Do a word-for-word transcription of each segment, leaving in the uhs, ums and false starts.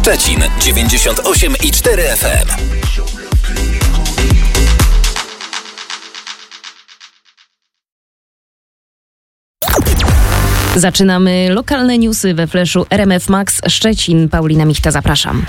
Szczecin dziewięćdziesiąt osiem i cztery F M. Zaczynamy lokalne newsy we Fleszu R M F Max Szczecin. Paulina Michta, zapraszam.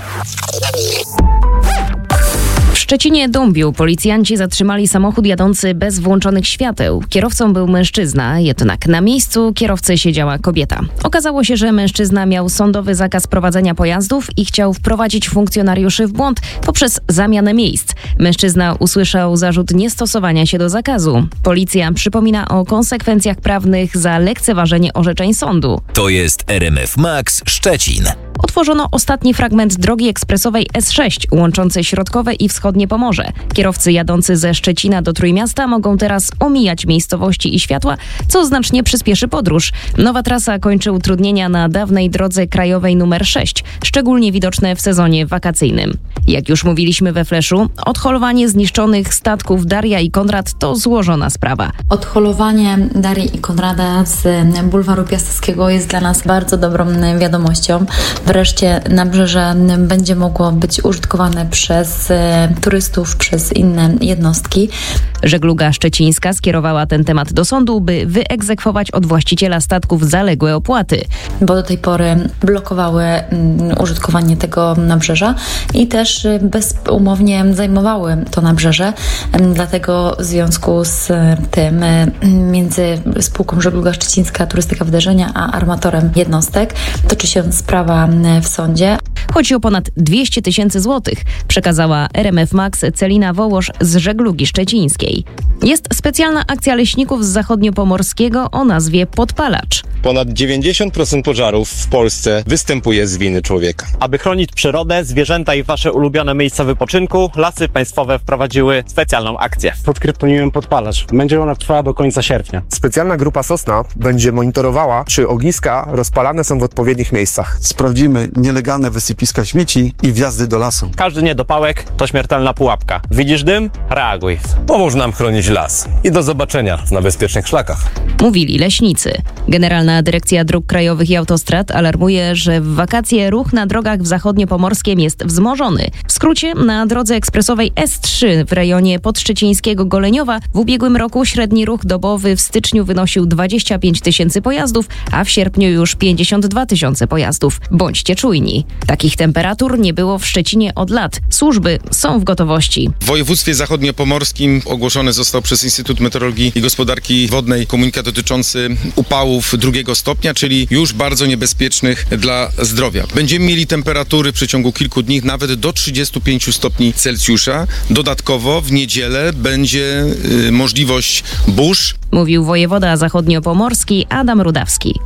W Szczecinie Dąbiu policjanci zatrzymali samochód jadący bez włączonych świateł. Kierowcą był mężczyzna, jednak na miejscu kierowcy siedziała kobieta. Okazało się, że mężczyzna miał sądowy zakaz prowadzenia pojazdów i chciał wprowadzić funkcjonariuszy w błąd poprzez zamianę miejsc. Mężczyzna usłyszał zarzut niestosowania się do zakazu. Policja przypomina o konsekwencjach prawnych za lekceważenie orzeczeń sądu. To jest R M F Max Szczecin. Otworzono ostatni fragment drogi ekspresowej S sześć łączącej środkowe i wschodnie Pomorze. Kierowcy jadący ze Szczecina do Trójmiasta mogą teraz omijać miejscowości i światła, co znacznie przyspieszy podróż. Nowa trasa kończy utrudnienia na dawnej drodze krajowej numer sześć, szczególnie widoczne w sezonie wakacyjnym. Jak już mówiliśmy we Fleszu, odholowanie zniszczonych statków Daria i Konrad to złożona sprawa. Odholowanie Darii i Konrada z bulwaru Piastowskiego jest dla nas bardzo dobrą wiadomością. Wreszcie nabrzeże będzie mogło być użytkowane przez e, turystów, przez inne jednostki. Żegluga szczecińska skierowała ten temat do sądu, by wyegzekwować od właściciela statków zaległe opłaty. Bo do tej pory blokowały mm, użytkowanie tego nabrzeża i też bezumownie zajmowały to nabrzeże. Dlatego w związku z tym między spółką Żegluga Szczecińska Turystyka Wydarzenia a armatorem jednostek toczy się sprawa w sądzie. Chodzi o ponad dwieście tysięcy złotych, przekazała R M F Max Celina Wołosz z Żeglugi Szczecińskiej. Jest specjalna akcja leśników z zachodniopomorskiego o nazwie Podpalacz. Ponad dziewięćdziesiąt procent pożarów w Polsce występuje z winy człowieka. Aby chronić przyrodę, zwierzęta i wasze ulubione miejsca wypoczynku, Lasy Państwowe wprowadziły specjalną akcję. Pod kryptonimem Podpalacz. Będzie ona trwała do końca sierpnia. Specjalna grupa Sosna będzie monitorowała, czy ogniska rozpalane są w odpowiednich miejscach. Sprawdzimy nielegalne wysypiska śmieci i wjazdy do lasu. Każdy niedopałek to śmiertelna pułapka. Widzisz dym? Reaguj. Pomóż nam chronić las. I do zobaczenia na bezpiecznych szlakach. Mówili leśnicy. Generalna Dyrekcja Dróg Krajowych i Autostrad alarmuje, że w wakacje ruch na drogach w zachodniopomorskiem jest wzmożony. W skrócie, na drodze ekspresowej S trzy w rejonie podszczecińskiego Goleniowa w ubiegłym roku średni ruch dobowy w styczniu wynosił dwadzieścia pięć tysięcy pojazdów, a w sierpniu już pięćdziesiąt dwa tysiące pojazdów. Bądźcie czujni. Takich temperatur nie było w Szczecinie od lat. Służby są w gotowości. W województwie zachodniopomorskim ogłoszony został przez Instytut Meteorologii i Gospodarki Wodnej komunikat dotyczący upałów drugiego stopnia, czyli już bardzo niebezpiecznych dla zdrowia. Będziemy mieli temperatury w przeciągu kilku dni nawet do trzydziestu pięciu stopni Celsjusza. Dodatkowo w niedzielę będzie y, możliwość burz. Mówił wojewoda zachodniopomorski Adam Rudawski.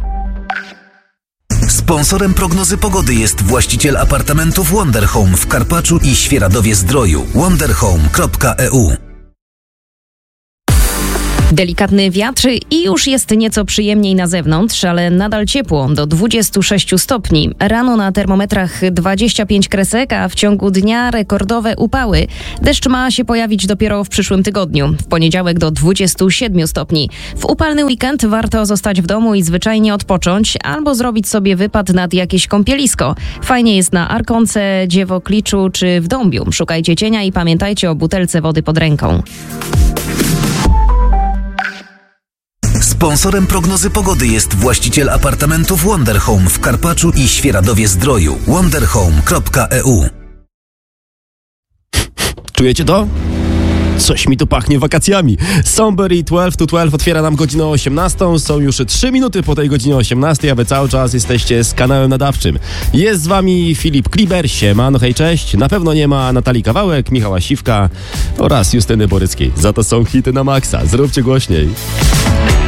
Sponsorem prognozy pogody jest właściciel apartamentów Wonder Home w Karpaczu i Świeradowie-Zdroju. wonderhome kropka e u. Delikatny wiatr i już jest nieco przyjemniej na zewnątrz, ale nadal ciepło, do dwudziestu sześciu stopni. Rano na termometrach dwadzieścia pięć kresek, a w ciągu dnia rekordowe upały. Deszcz ma się pojawić dopiero w przyszłym tygodniu. W poniedziałek do dwudziestu siedmiu stopni. W upalny weekend warto zostać w domu i zwyczajnie odpocząć, albo zrobić sobie wypad nad jakieś kąpielisko. Fajnie jest na Arkonce, Dziewokliczu czy w Dąbiu. Szukajcie cienia i pamiętajcie o butelce wody pod ręką. Sponsorem prognozy pogody jest właściciel apartamentów Wonder Home w Karpaczu i Świeradowie-Zdroju. wonderhome kropka e u. Czujecie to? Coś mi tu pachnie wakacjami. Sombury dwanaście to dwanaście otwiera nam godzinę osiemnastą. Są już trzy minuty po tej godzinie osiemnastej, a wy cały czas jesteście z kanałem nadawczym. Jest z wami Filip Kliber, siemano, hej, cześć. Na pewno nie ma Natalii Kawałek, Michała Siwka oraz Justyny Boryckiej. Za to są hity na maksa. Zróbcie głośniej.